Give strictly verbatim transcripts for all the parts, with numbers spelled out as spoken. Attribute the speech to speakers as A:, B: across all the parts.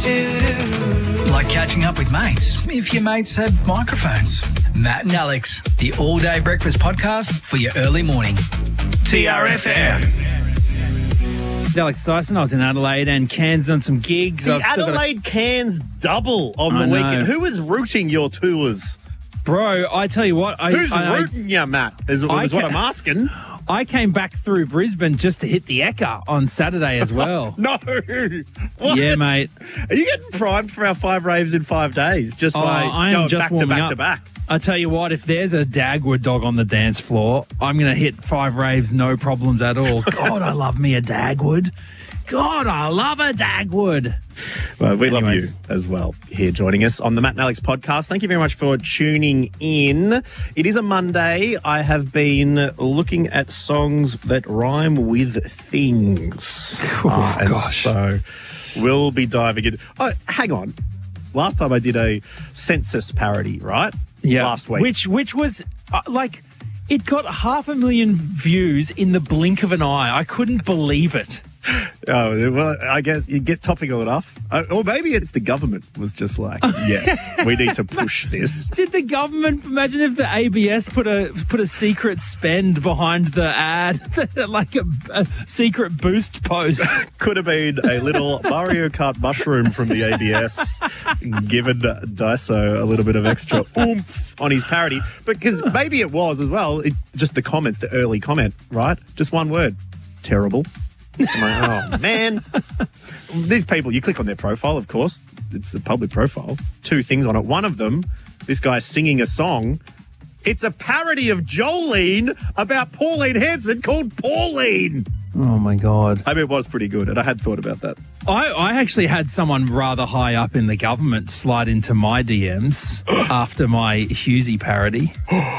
A: Like catching up with mates, if your mates had microphones. Matt and Alex, the all-day breakfast podcast for your early morning. T R F M.
B: Alex Dyson, I was in Adelaide and Cairns on some gigs.
C: The
B: I've still got
C: Adelaide Cairns double on
B: I
C: the
B: know.
C: weekend. Who was routing your tours?
B: a, bro, I tell you what. I,
C: Who's
B: I,
C: routing you, Matt? Is,
B: I
C: is what
B: ca-
C: I'm asking.
B: I came back through Brisbane just to hit the Ekka on Saturday as well.
C: No. What?
B: Yeah, mate.
C: Are you getting primed for our five raves in five days just
B: Oh,
C: by
B: I am
C: going
B: just
C: back to
B: warming
C: back
B: up.
C: to back?
B: I tell you what, if there's a Dagwood dog on the dance floor, I'm going to hit five raves, no problems at all. God, I love me a Dagwood. God, I love a Dagwood.
C: Well, we love you
B: Anyways.
C: as well here joining us on the Matt and Alex podcast. Thank you very much for tuning in. It is a Monday. I have been looking at songs that rhyme with things.
B: Oh,
C: and
B: gosh.
C: so we'll be diving in. Oh, hang on. Last time I did a census parody, right?
B: Yeah.
C: Last week.
B: Which, which was, uh, like, it got half a million views in the blink of an eye. I couldn't believe it.
C: Oh, well, I guess you get topical enough. Uh, or maybe it's the government was just like, yes, we need to push this.
B: Did the government, imagine if the A B S put a put a secret spend behind the ad, like a, a secret boost post?
C: Could have been a little Mario Kart mushroom from the A B S, given Daiso a little bit of extra oomph on his parody. Because maybe it was as well, it, just the comments, the early comment, right? Just one word, terrible. I'm like, oh, man. These people, you click on their profile, of course. It's a public profile. Two things on it. One of them, this guy's singing a song. It's a parody of Jolene about Pauline Hanson called Pauline.
B: Oh, my God.
C: I mean, it was pretty good, and I had thought about that.
B: I, I actually had someone rather high up in the government slide into my D Ms after my Hughesy parody.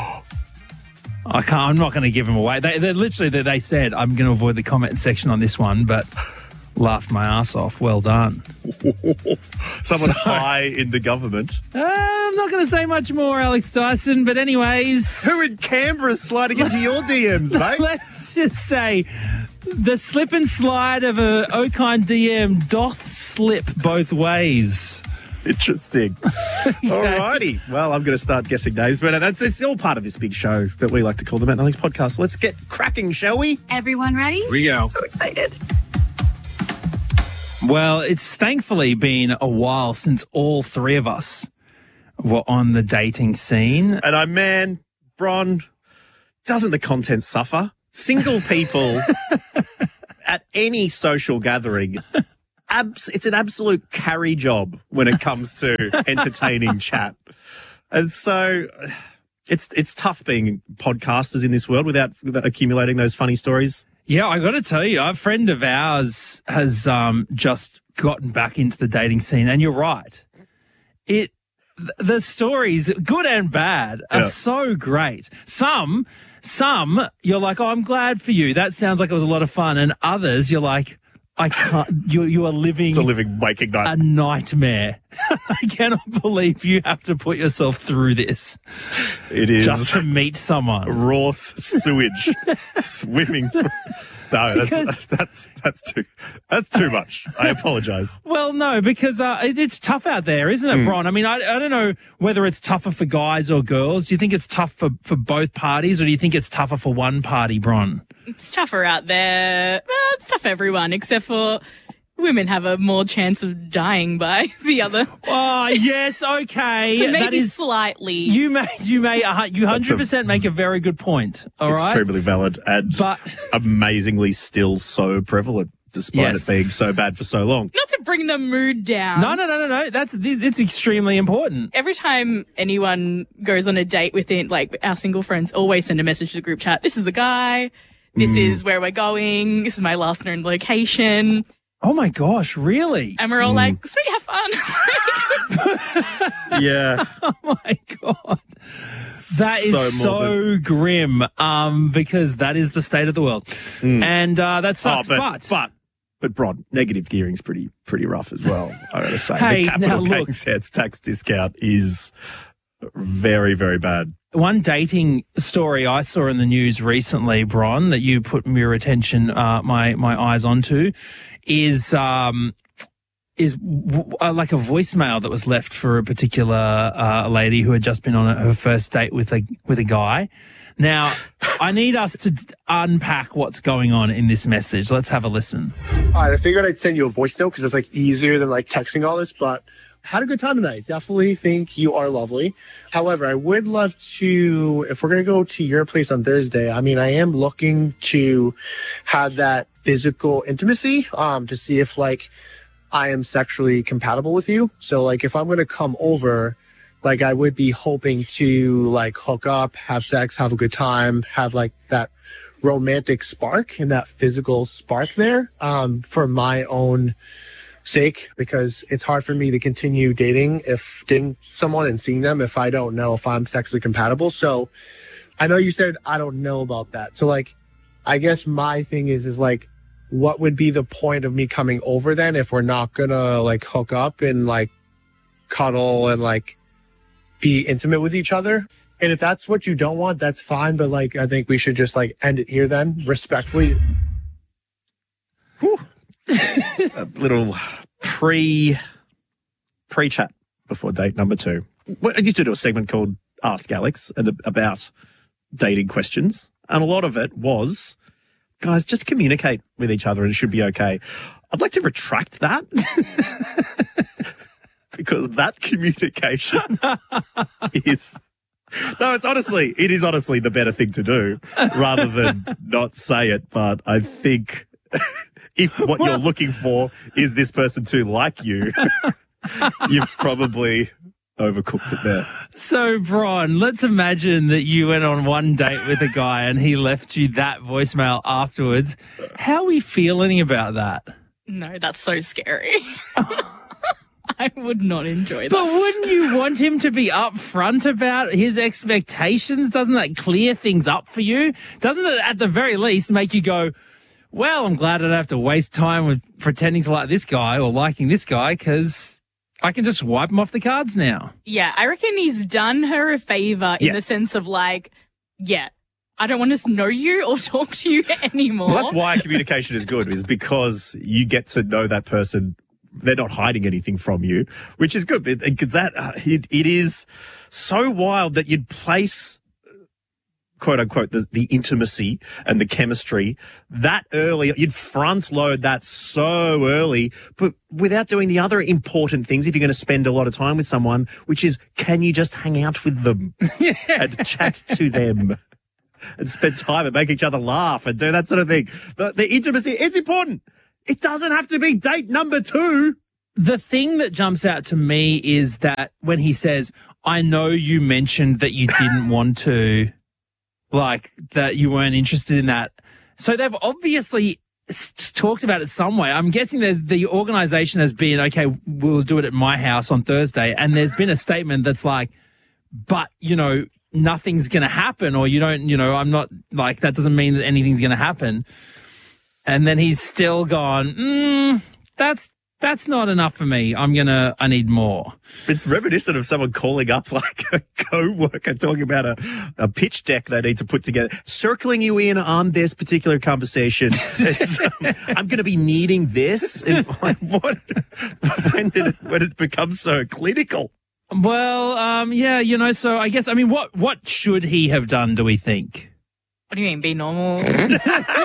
B: I can't. I'm not going to give them away. They, they literally they, they said I'm going to avoid the comment section on this one, but laughed my ass off. Well done.
C: Someone
B: So-
C: high in the government.
B: Uh, I'm not going to say much more, Alex Dyson. But anyways,
C: Who in Canberra is sliding into your D Ms, mate?
B: let's just say the slip and slide of a Okine D M doth slip both ways.
C: Interesting. All righty. Well, I'm going to start guessing names, but that's it's all part of this big show that we like to call the Matt and Alex podcast. Let's get cracking, shall we?
D: Everyone ready?
C: Here we go.
D: So excited.
B: Well, it's thankfully been a while since all three of us were on the dating scene.
C: And I, man, Bron, doesn't the content suffer? Single people at any social gathering, abs- it's an absolute carry job when it comes to entertaining chat. And so it's it's tough being podcasters in this world without, without accumulating those funny stories.
B: Yeah, I got to tell you, a friend of ours has um, just gotten back into the dating scene, and you're right. It th- the stories, good and bad, are
C: Yeah.
B: so great. Some, some you're like, oh, I'm glad for you. That sounds like it was a lot of fun, and others you're like, I can't. You you are living
C: It's a living waking night.
B: a nightmare. I cannot believe you have to put yourself through this
C: It is
B: just to meet someone.
C: raw s- sewage swimming. Through. No, that's,
B: Because-
C: that's that's too that's too much. I apologise.
B: Well, no, because uh, it, it's tough out there, isn't it, Bron? I mean, I, I don't know whether it's tougher for guys or girls. Do you think it's tough for, for both parties, or do you think it's tougher for one party, Bron?
E: It's tougher out there. Well, it's tough for everyone, except for women have a more chance of dying by the other.
B: Oh, yes, okay.
E: So
B: that
E: maybe
B: is,
E: slightly.
B: you may, you may, uh, you one hundred percent make a very good point, all right?
C: Extremely valid and
B: But-
C: amazingly still so prevalent, despite
B: Yes.
C: it being so bad for so long.
E: Not to bring the mood down.
B: No, no, no, no, no. That's, it's extremely important.
E: Every time anyone goes on a date within, like, our single friends always send a message to the group chat. This is the guy. This
B: Mm.
E: is where we're going. This is my last known location.
B: Oh, my gosh, really?
E: And we're all like, sweet, have fun.
C: Yeah.
B: Oh, my God. That is
C: So
B: so,
C: morbid.
B: grim, um, because that is the state of the world. And uh, that
C: Oh,
B: sucks,
C: but,
B: but,
C: but but Bron, negative gearing's pretty pretty rough as well. I gotta say,
B: Hey,
C: the capital
B: now look-
C: gains tax tax discount is very very bad.
B: one dating story I saw in the news recently, Bron, that you put your attention, uh, my, my eyes onto, is um, is w- uh, like a voicemail that was left for a particular uh, lady who had just been on a, her first date with a with a guy. Now, I need us to d- unpack what's going on in this message. Let's have a listen.
D: All right, I figured I'd send you a voice note because it's like easier than like texting all this, but had a good time tonight. Definitely think you are lovely. However, I would love to, if we're going to go to your place on Thursday, I mean, I am looking to have that physical intimacy, um, to see if like I am sexually compatible with you. So like if I'm going to come over, like I would be hoping to like hook up, have sex, have a good time, have like that romantic spark and that physical spark there, um, for my own sake, because it's hard for me to continue dating if dating someone and seeing them if I don't know if I'm sexually compatible. So I know you said I don't know about that. So like, I guess my thing is, is like, what would be the point of me coming over then if we're not gonna like hook up and like cuddle and like be intimate with each other? And if that's what you don't want, that's fine. But like, I think we should just like end it here then, respectfully.
C: Whew. A little pre pre chat before date number two. Well, I used to do a segment called Ask Alex and about dating questions, and a lot of it was, guys, just communicate with each other and it should be okay. I'd like to retract that. Because that communication is, no, it's honestly, it is honestly the better thing to do rather than not say it. But I think if what you're looking for is this person to like you, you've probably overcooked it there.
B: So, Bron, let's imagine that you went on one date with a guy and he left you that voicemail afterwards. How are we feeling about that?
E: No, that's so scary. I would not enjoy that.
B: But wouldn't you want him to be upfront about his expectations? Doesn't that clear things up for you? Doesn't it, at the very least, make you go, well, I'm glad I don't have to waste time with pretending to like this guy or liking this guy because I can just wipe him off the cards now.
E: Yeah, I reckon he's done her a favor in
C: Yes.
E: the sense of like, yeah, I don't want to know you or talk to you anymore.
C: Well, that's why communication is good, is because you get to know that person. They're not hiding anything from you, which is good because that uh, it, it is so wild that you'd place, quote unquote, the, the intimacy and the chemistry that early. You'd front load that so early, but without doing the other important things. If you're going to spend a lot of time with someone, which is, can you just hang out with them and chat to them and spend time and make each other laugh and do that sort of thing? The, the intimacy is important. It doesn't have to be date number two.
B: The thing that jumps out to me is that when he says, I know you mentioned that you didn't want to, like, that you weren't interested in that. So they've obviously s- talked about it some way. I'm guessing that the organization has been, okay, we'll do it at my house on Thursday. And there's been a statement that's like, but, you know, nothing's going to happen, or you don't, you know, I'm not, like, that doesn't mean that anything's going to happen. And then he's still gone, mm, that's that's not enough for me. I'm going to, I need more.
C: It's reminiscent of someone calling up like a co-worker talking about a, a pitch deck they need to put together, circling you in on this particular conversation. um, I'm going to be needing this. And like, what? When did it, when did it become so clinical?
B: Well, um, yeah, you know, so I guess, I mean, what, what should he have done, do we think?
E: What do you mean, be normal? Not say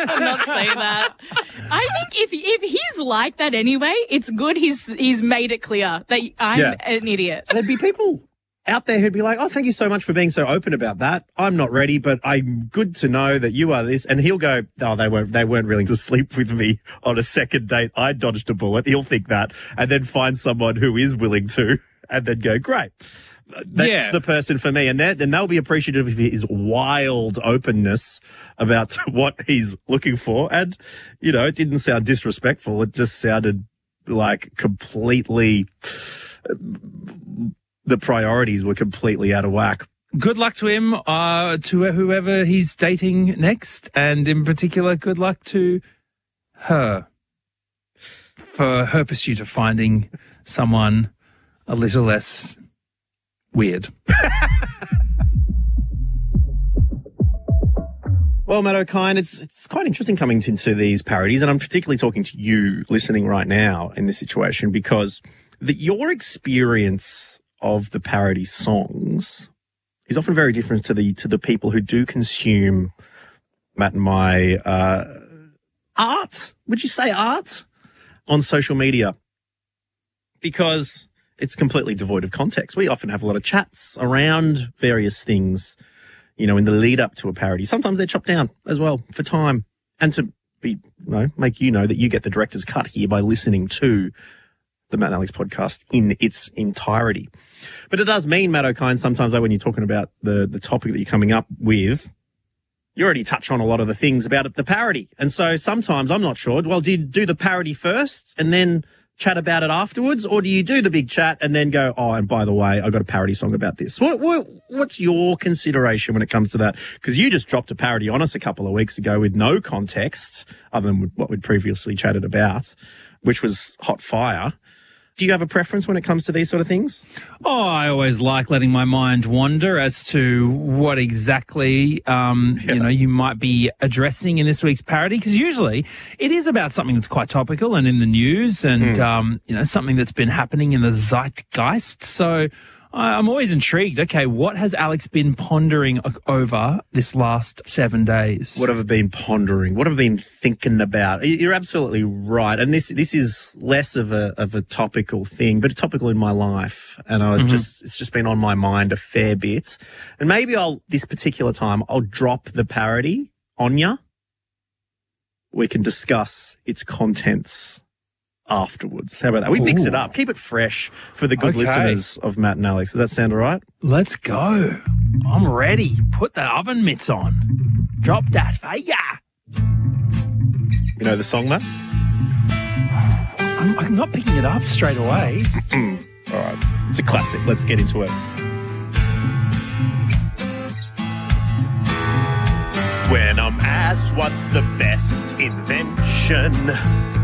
E: that. I think if if he's like that anyway, it's good he's he's made it clear that I'm
C: Yeah.
E: an idiot.
C: There'd be people out there who'd be like, oh, thank you so much for being so open about that. I'm not ready, but I'm good to know that you are this. And he'll go, oh, they weren't, they weren't willing to sleep with me on a second date. I dodged a bullet. He'll think that, and then find someone who is willing to, and then go, great. That's
B: Yeah.
C: the person for me. And then they'll be appreciative of his wild openness about what he's looking for. And, you know, it didn't sound disrespectful. It just sounded like completely, the priorities were completely out of whack.
B: Good luck to him, uh, to whoever he's dating next. And in particular, good luck to her for her pursuit of finding someone a little less weird.
C: Well, Matt O'Kine, it's it's quite interesting coming into these parodies, and I'm particularly talking to you listening right now in this situation because the, your experience of the parody songs is often very different to the to the people who do consume Matt and my uh, art. Would you say art on social media? Because it's completely devoid of context. We often have a lot of chats around various things, you know, in the lead up to a parody. Sometimes they're chopped down as well for time and to be, you know, make you know that you get the director's cut here by listening to the Matt and Alex podcast in its entirety. But it does mean, Matt O'Kine, sometimes though, when you're talking about the, the topic that you're coming up with, you already touch on a lot of the things about it, the parody. And so sometimes I'm not sure, well, do you do the parody first and then chat about it afterwards, or do you do the big chat and then go, oh, and by the way, I got a parody song about this? What, what what's your consideration when it comes to that? Because you just dropped a parody on us a couple of weeks ago with no context other than what we'd previously chatted about, which was hot fire. Do you have a preference when it comes to these sort of things?
B: Oh, I always like letting my mind wander as to what exactly, um, yeah. you know, you might be addressing in this week's parody, because usually it is about something that's quite topical and in the news and, mm. um, you know, something that's been happening in the zeitgeist. So I'm always intrigued. Okay, what has Alex been pondering over this last seven days?
C: What have I been pondering? What have I been thinking about? You're absolutely right. And this this is less of a of a topical thing, but topical in my life. And I mm-hmm. just it's just been on my mind a fair bit. And maybe I'll this particular time I'll drop the parody on ya. We can discuss its contents afterwards. How about that? We mix it up. Keep it fresh for the good
B: Okay.
C: listeners of Matt and Alex. Does that sound all right?
B: Let's go. I'm ready. Put the oven mitts on. Drop that fire.
C: You know the song, Matt?
B: I'm, I'm not picking it up straight away.
C: All right. It's a classic. Let's get into it. When I'm asked what's the best invention,